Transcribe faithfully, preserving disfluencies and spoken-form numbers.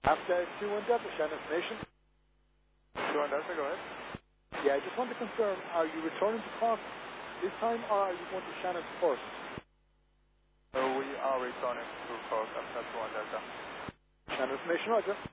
After two one Delta, Shannon Nation. two one Delta, go ahead. Yeah, I just want to confirm, are you returning to Cork this time, or are you going to Shannon first? So we are returning to Cork after two one Delta. Shannon Nation, Roger.